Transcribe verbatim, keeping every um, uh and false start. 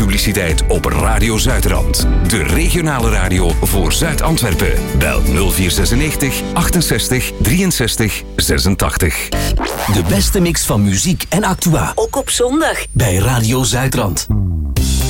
publiciteit op Radio Zuidrand. De regionale radio voor Zuid-Antwerpen. Bel nul vier zesennegentig achtenzestig drieënzestig zesentachtig. De beste mix van muziek en actua. Ook op zondag. Bij Radio Zuidrand.